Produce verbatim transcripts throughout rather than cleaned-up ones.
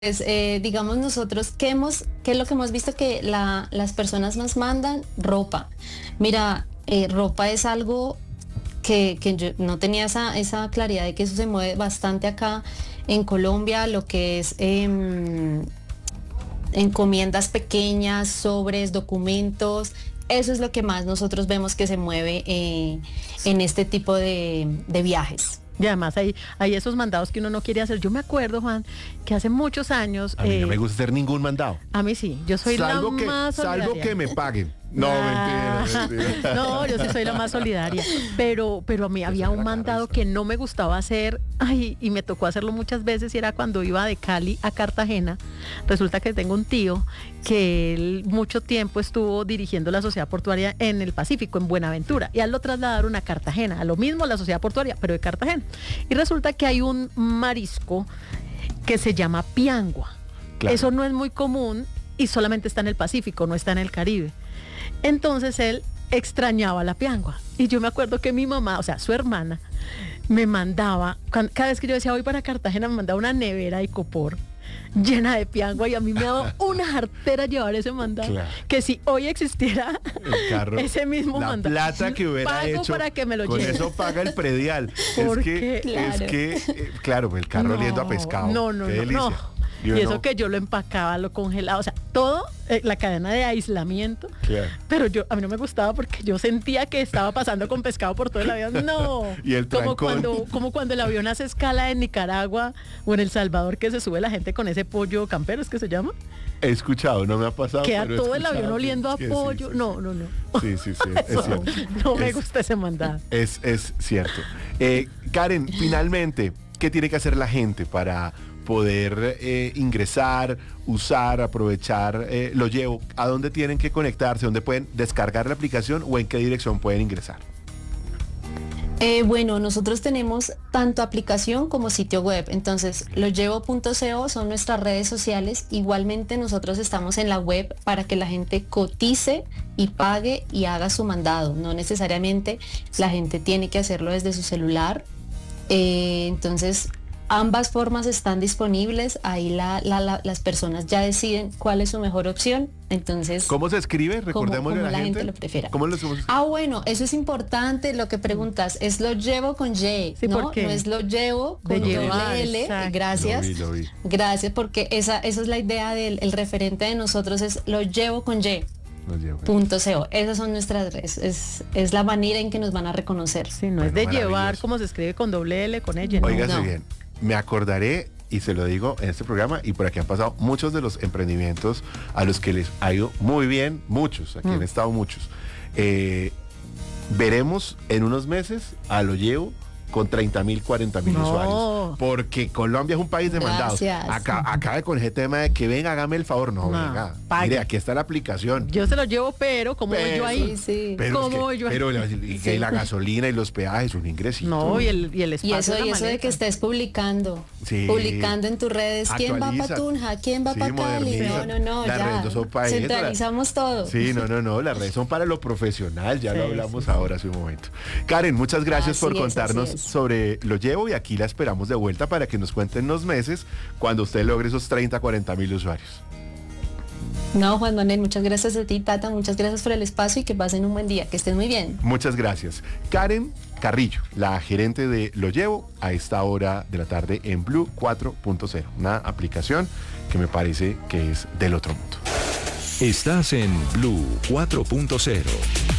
Pues, eh, digamos nosotros, ¿qué hemos, qué es lo que hemos visto que la, las personas más mandan? Ropa. Mira, eh, ropa es algo que, que yo no tenía esa, esa claridad de que eso se mueve bastante acá en Colombia, lo que es em, encomiendas pequeñas, sobres, documentos. Eso es lo que más nosotros vemos que se mueve eh, en este tipo de, de viajes. Y además hay, hay esos mandados que uno no quiere hacer. Yo me acuerdo, Juan, que hace muchos años... A mí eh, no me gusta hacer ningún mandado. A mí sí, yo soy salvo la que, más solidaria. Salvo que me paguen. No, Ah, mentira, mentira. No, yo sí soy la más solidaria. Pero, pero a mí había un mandado que no me gustaba hacer, ay, y me tocó hacerlo muchas veces, y era cuando iba de Cali a Cartagena. Resulta que tengo un tío que él mucho tiempo estuvo dirigiendo la sociedad portuaria en el Pacífico, en Buenaventura, y a él lo trasladaron a Cartagena, a lo mismo la sociedad portuaria, pero de Cartagena. Y resulta que hay un marisco que se llama piangua. Claro. Eso no es muy común y solamente está en el Pacífico, no está en el Caribe. Entonces él extrañaba la piangua. Y yo me acuerdo que mi mamá, o sea, su hermana, me mandaba, cuando, cada vez que yo decía voy para Cartagena, me mandaba una nevera de copor llena de piangua, y a mí me daba una jartera llevar ese mandado. Claro. Que si hoy existiera el carro, ese mismo la mandado, plata que hubiera pago hecho, para que me lo con lleve. eso paga el predial. ¿Por es que, qué? es Claro. que, eh, claro, el carro No, oliendo a pescado. No, no, Qué no, delicia. no. Yo y eso no. que yo lo empacaba, lo congelaba, o sea, todo, eh, la cadena de aislamiento. Claro. Pero yo, a mí no me gustaba porque yo sentía que estaba pasando con pescado por todo el avión. No. Y el como trancón. cuando, como cuando el avión hace escala en Nicaragua o en El Salvador, que se sube la gente con ese pollo campero, ¿es que se llama? He escuchado, no me ha pasado. Queda pero he todo el escuchado avión oliendo a que sí, pollo. sí, sí. No, no, no. Sí, sí, sí, es Eso cierto. no me Es- gusta ese mandado. Es, es cierto. Eh, Karen, finalmente, ¿qué tiene que hacer la gente para poder eh, ingresar, usar, aprovechar eh, Lo Llevo? ¿A dónde tienen que conectarse? ¿Dónde pueden descargar la aplicación o en qué dirección pueden ingresar? Eh, bueno, nosotros tenemos tanto aplicación como sitio web, entonces loyevo punto co son nuestras redes sociales. Igualmente nosotros estamos en la web para que la gente cotice y pague y haga su mandado. No necesariamente la gente tiene que hacerlo desde su celular. Eh, entonces ambas formas están disponibles, ahí la, la, la, las personas ya deciden cuál es su mejor opción. Entonces, ¿Cómo se escribe? como, Recordémosle como a la la gente gente. lo prefiera. ¿Cómo lo hacemos? Ah, bueno, eso es importante lo que preguntas. Es Lo Llevo con Y, Sí, ¿no? ¿por qué? No es Lo Llevo De con llevar, doble L. exacto. Gracias. Lo vi, lo vi. Gracias, porque esa, esa es la idea del el referente de nosotros, es Lo Llevo con Y. Lo Llevo. Punto co. Esas son nuestras redes. Es, es la manera en que nos van a reconocer. Sí, no Bueno, es de llevar maravilloso. como se escribe con doble L, con ella. No. Óigase No. bien, me acordaré, y se lo digo en este programa, y por aquí han pasado muchos de los emprendimientos a los que les ha ido muy bien, muchos, aquí Mm. han estado muchos. Eh, veremos en unos meses a Lo Llevo con treinta mil, cuarenta mil No. usuarios. Porque Colombia es un país de mandados. Gracias. Acá, acabe con ese tema de que venga, hágame el favor. No, No, venga. pague. Mire, aquí está la aplicación. Yo se lo llevo, pero ¿cómo voy yo Pero- ahí? Sí, sí. Pero, es ¿Cómo que- voy yo ahí? pero la, y que Sí. la gasolina y los peajes, un ingresito. No, y el, y el Y espacio eso, de la y eso de maleta. que estés publicando, Sí. publicando en tus redes, ¿quién va Actualiza. para Tunja? ¿Quién va Sí, para Cali? No, moderniza. no, no, Las redes ya. no son pa' eso, Centralizamos todo. Sí, no, no, no, las redes son para lo profesional, ya Sí, lo hablamos sí, sí. ahora hace un momento. Karen, muchas gracias Así por es, contarnos así es. sobre Lo Llevo, y aquí la esperamos de vuelta para que nos cuenten unos meses cuando usted logre esos treinta, cuarenta mil usuarios. No, Juan Manuel, muchas gracias a ti, Tata, muchas gracias por el espacio y que pasen un buen día, que estén muy bien. Muchas gracias. Karen Carrillo, la gerente de Lo Llevo, a esta hora de la tarde en Blue cuatro punto cero, una aplicación que me parece que es del otro mundo. Estás en Blue cuatro punto cero.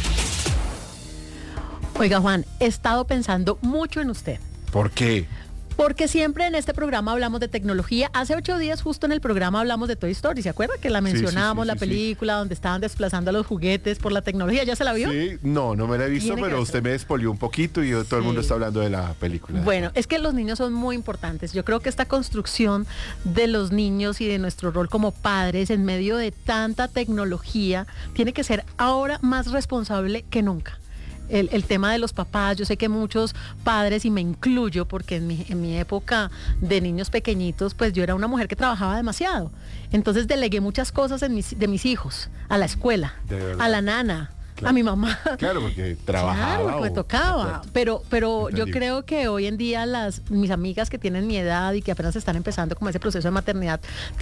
Oiga, Juan, he estado pensando mucho en usted. ¿Por qué? Porque siempre en este programa hablamos de tecnología. Hace ocho días justo en el programa hablamos de Toy Story. ¿Se acuerda que la Sí, sí, mencionamos, sí, la sí, sí. película donde estaban desplazando a los juguetes por la tecnología? ¿Ya se la vio? Sí, no, no me la he visto, Tiene que pero verse. usted me despolió un poquito y yo- todo el Sí. mundo está hablando de la película. Bueno, es que los niños son muy importantes. Yo creo que esta construcción de los niños y de nuestro rol como padres en medio de tanta tecnología tiene que ser ahora más responsable que nunca. El, el tema de los papás, yo sé que muchos padres, y me incluyo porque en mi, en mi época de niños pequeñitos, pues yo era una mujer que trabajaba demasiado. Entonces delegué muchas cosas en mis, de mis hijos, a la escuela, De verdad. a la nana, claro. A mi mamá. Claro, porque trabajaba. Claro, porque me o- tocaba. Claro. Pero, pero yo Entendible. creo que hoy en día las mis amigas que tienen mi edad y que apenas están empezando como ese proceso de maternidad